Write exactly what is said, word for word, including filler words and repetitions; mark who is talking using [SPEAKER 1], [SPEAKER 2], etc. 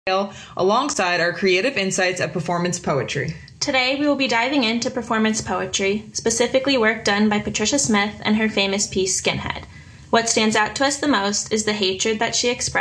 [SPEAKER 1] alongside our creative insights of performance poetry.
[SPEAKER 2] Today we will be diving into performance poetry, specifically work done by Patricia Smith and her famous piece Skinhead. What stands out to us the most is the hatred that she expressed